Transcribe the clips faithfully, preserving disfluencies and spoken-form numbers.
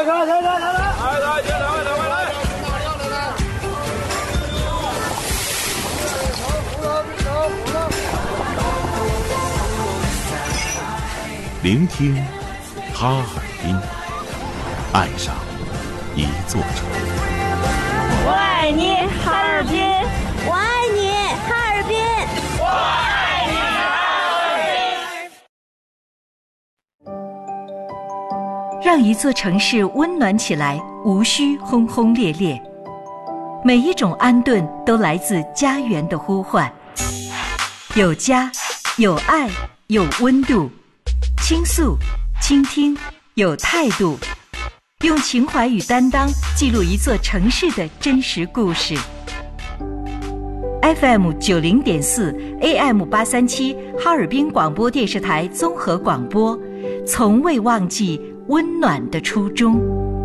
来来来来来来，来来来来来来。 聆听哈尔滨，爱上一座城。 我爱你，哈尔滨！ 我爱你，哈尔滨！ 我爱你，哈尔滨！让一座城市温暖起来，无需轰轰烈烈。每一种安顿都来自家园的呼唤。有家，有爱，有温度。倾诉，倾听，有态度，用情怀与担当记录一座城市的真实故事。F M 九零点四 A M 八三七哈尔滨广播电视台综合广播，从未忘记温暖的初衷。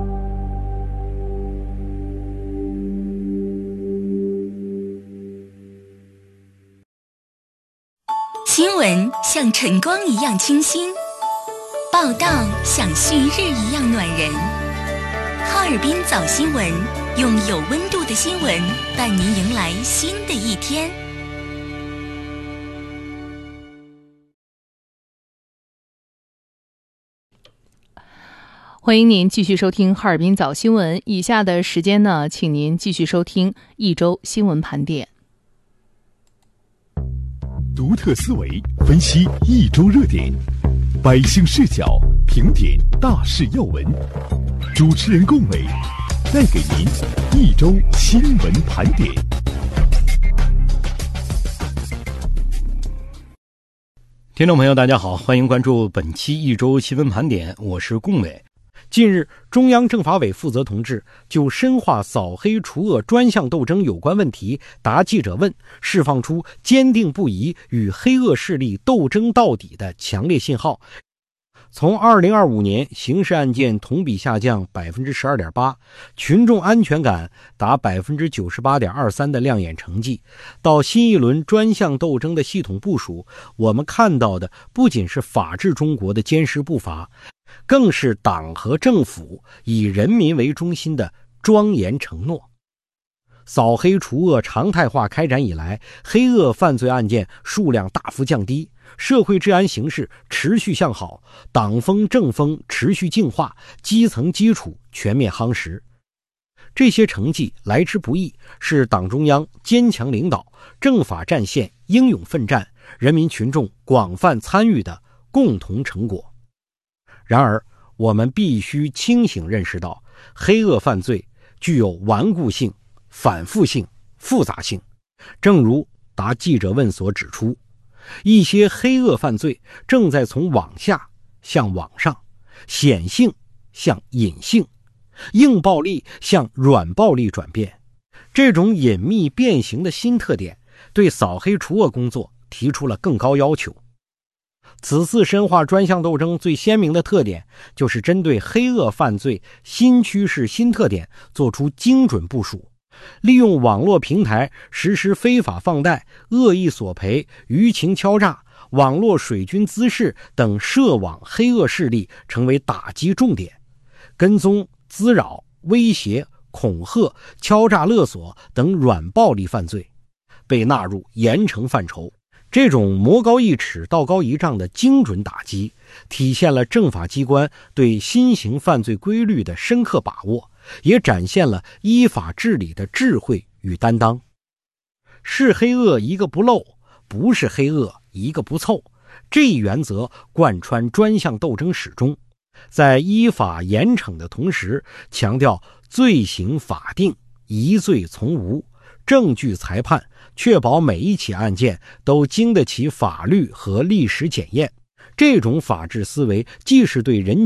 新闻像晨光一样清新，报道像旭日一样暖人。哈尔滨早新闻，用有温度的新闻伴您迎来新的一天。 欢迎您继续收听哈尔滨早新闻，以下的时间呢，请您继续收听一周新闻盘点。 独特思维分析一周热点，百姓视角评点大事要闻，主持人龚伟带给您一周新闻盘点。 听众朋友大家好，欢迎关注本期一周新闻盘点，我是龚伟。近日，中央政法委负责同志就深化扫黑除恶专项斗争有关问题答记者问，释放出坚定不移与黑恶势力斗争到底的强烈信号。从二零二五年刑事案件同比下降 百分之十二点八， 群众安全感达 百分之九十八点二三 的亮眼成绩，到新一轮专项斗争的系统部署，我们看到的不仅是法治中国的坚实步伐，更是党和政府以人民为中心的庄严承诺。扫黑除恶常态化开展以来，黑恶犯罪案件数量大幅降低，社会治安形势持续向好，党风政风持续净化，基层基础全面夯实。这些成绩来之不易，是党中央坚强领导、政法战线英勇奋战、人民群众广泛参与的共同成果。然而，我们必须清醒认识到，黑恶犯罪具有顽固性、反复性、复杂性。正如答记者问所指出，一些黑恶犯罪正在从网下向网上、显性向隐性、硬暴力向软暴力转变。这种隐秘变形的新特点，对扫黑除恶工作提出了更高要求。此次深化专项斗争最鲜明的特点，就是针对黑恶犯罪新趋势新特点做出精准部署，利用网络平台实施非法放贷、恶意索赔、舆情敲诈、网络水军滋事等涉网黑恶势力成为打击重点，跟踪、滋扰、威胁、恐吓、敲诈勒索等软暴力犯罪被纳入严惩范畴。这种魔高一尺道高一丈的精准打击，体现了政法机关对新型犯罪规律的深刻把握，也展现了依法治理的智慧与担当。是黑恶一个不漏，不是黑恶一个不凑，这一原则贯穿专项斗争始终，在依法严惩的同时，强调罪行法定，疑罪从无，证据裁判，确保每一起案件都经得起法律和历史检验。这种法治思维既是对人